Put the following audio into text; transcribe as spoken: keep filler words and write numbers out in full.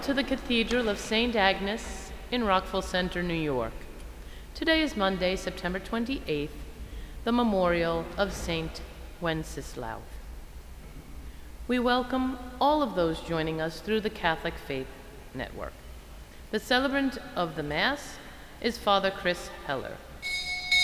To the Cathedral of Saint Agnes in Rockville Center, New York. Today is Monday, September twenty-eighth, the memorial of Saint Wenceslaus. We welcome all of those joining us through the Catholic Faith Network. The celebrant of the Mass is Father Chris Heller.